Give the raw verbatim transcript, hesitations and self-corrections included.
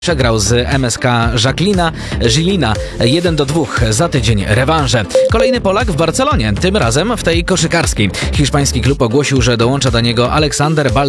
Przegrał z M S K Jacquelina Żilina jeden do dwóch. Za tydzień rewanże. Kolejny Polak w Barcelonie, tym razem w tej koszykarskiej. Hiszpański klub ogłosił, że dołącza do niego Aleksander Bal